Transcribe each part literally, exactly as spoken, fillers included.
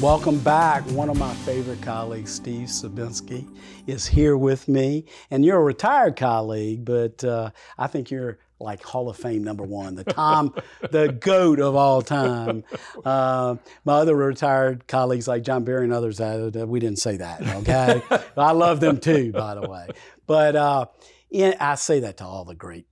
Welcome back. One of my favorite colleagues, Steve Sabinsky, is here with me. And you're a retired colleague, but uh, I think you're like Hall of Fame number one, the Tom, the GOAT of all time. Uh, my other retired colleagues like John Berry and others, uh, we didn't say that, okay? I love them too, by the way. But uh, in, I say that to all the great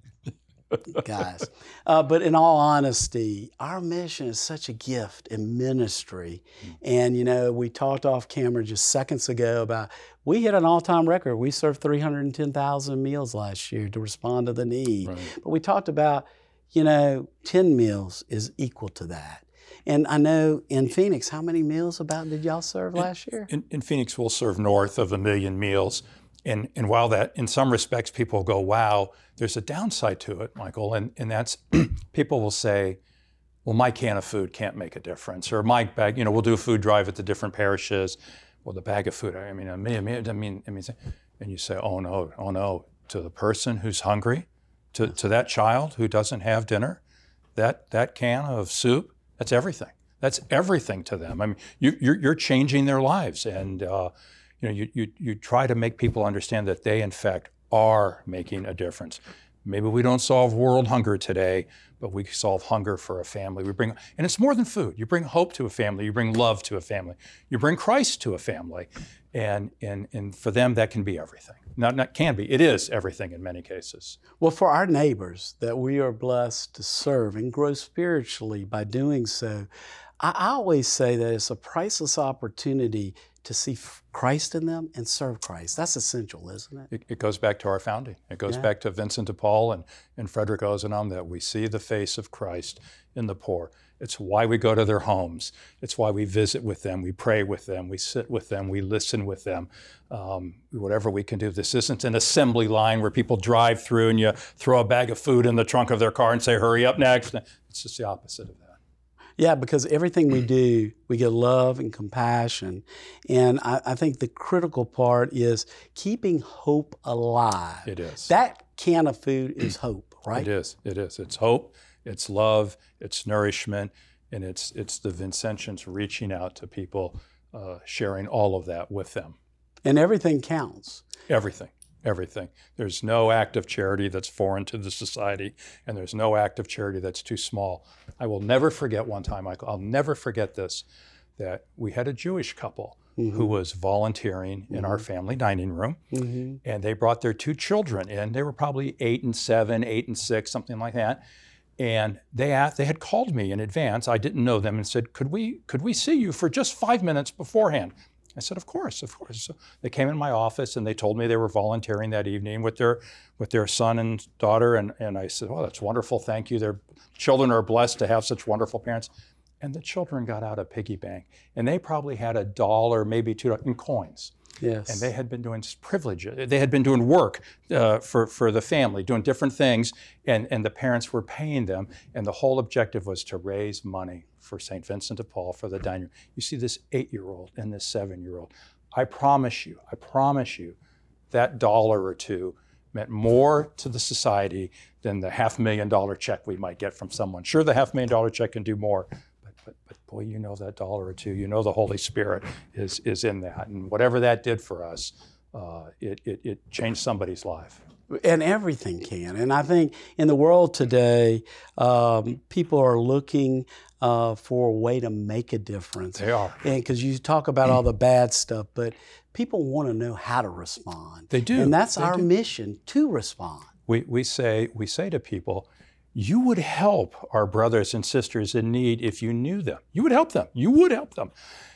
guys. Uh, but in all honesty, our mission is such a gift in ministry. And, you know, we talked off camera just seconds ago about we hit an all-time record. We served three hundred ten thousand meals last year to respond to the need. Right. But we talked about, you know, ten meals is equal to that. And I know in Phoenix, how many meals about did y'all serve last year? In, in Phoenix, we'll serve north of a million meals. And, and while that, in some respects, people go, wow, there's a downside to it, Michael. And, and that's, people will say, well, my can of food can't make a difference. Or my bag, you know, we'll do a food drive at the different parishes. Well, the bag of food, I mean, I mean, I mean, I mean, I mean and you say, oh no, oh no, to the person who's hungry, to, to that child who doesn't have dinner, that, that can of soup, that's everything. That's everything to them. I mean, you, you're, you're changing their lives. And, uh, You know, you, you, you try to make people understand that they, in fact, are making a difference. Maybe we don't solve world hunger today, but we solve hunger for a family. We bring, and it's more than food. You bring hope to a family. You bring love to a family. You bring Christ to a family. And, and, and for them, that can be everything. Not, not can be, it is everything in many cases. Well, for our neighbors that we are blessed to serve and grow spiritually by doing so, I, I always say that it's a priceless opportunity to see Christ in them and serve Christ. That's essential, isn't it? It, it goes back to our founding. It goes Yeah. back to Vincent de Paul and, and Frederick Ozanam, that we see the face of Christ in the poor. It's why we go to their homes. It's why we visit with them. We pray with them. We sit with them. We listen with them. Um, whatever we can do. This isn't an assembly line where people drive through and you throw a bag of food in the trunk of their car and say, hurry up next. It's just the opposite of that. Yeah, because everything we do, we get love and compassion. And I, I think the critical part is keeping hope alive. It is. That can of food is hope, right? It is. It is. It's hope, it's love, it's nourishment, and it's it's the Vincentians reaching out to people, uh, sharing all of that with them. And everything counts. Everything. Everything. There's no act of charity that's foreign to the society, and there's no act of charity that's too small. I will never forget one time, Michael, I'll never forget this, that we had a Jewish couple mm-hmm. who was volunteering in mm-hmm. our family dining room, mm-hmm. and they brought their two children in. They were probably eight and seven, eight and six, something like that. And they asked, they had called me in advance, I didn't know them, and said, could we, could we see you for just five minutes beforehand? I said, of course, of course. So they came in my office and they told me they were volunteering that evening with their with their son and daughter. And, and I said, oh, that's wonderful, thank you. Their children are blessed to have such wonderful parents. And the children got out a piggy bank and they probably had a dollar, maybe two dollars in coins. Yes. And they had been doing privilege. They had been doing work uh, for, for the family, doing different things, and, and the parents were paying them. And the whole objective was to raise money for Saint Vincent de Paul for the dining room. You see this eight-year-old and this seven-year-old. I promise you, I promise you, that dollar or two meant more to the society than the half million dollar check we might get from someone. Sure, the half million dollar check can do more, but, but, but boy, you know that dollar or two, you know the Holy Spirit is, is in that. And whatever that did for us, uh, it, it, it changed somebody's life. And everything can. And I think in the world today, um, people are looking uh, for a way to make a difference. They are. And because you talk about all the bad stuff, but people want to know how to respond. They do. And that's They our do. mission, to respond. We, we, say, we say to people, you would help our brothers and sisters in need if you knew them. You would help them. You would help them.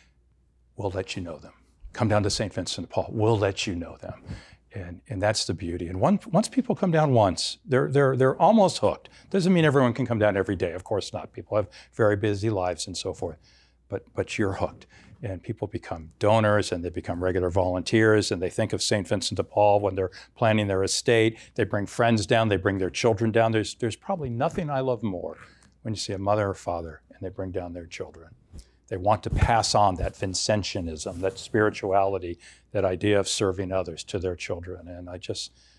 We'll let you know them. Come down to Saint Vincent de Paul. We'll let you know them. And, and that's the beauty. And one, once people come down once, they're, they're, they're almost hooked. Doesn't mean everyone can come down every day. Of course not. People have very busy lives and so forth. But, but you're hooked. And people become donors and they become regular volunteers and they think of Saint Vincent de Paul when they're planning their estate. They bring friends down. They bring their children down. There's, there's probably nothing I love more when you see a mother or father and they bring down their children. They want to pass on that Vincentianism, that spirituality, that idea of serving others to their children. And I just,